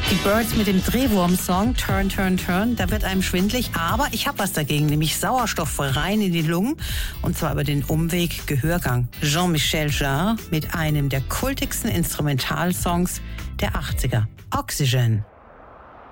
Die Birds mit dem Drehwurm-Song Turn, Turn, Turn, da wird einem schwindlig, aber ich habe was dagegen, nämlich Sauerstoff rein in die Lungen und zwar über den Umweg Gehörgang. Jean-Michel Jarre mit einem der kultigsten Instrumentalsongs der 80er, Oxygen.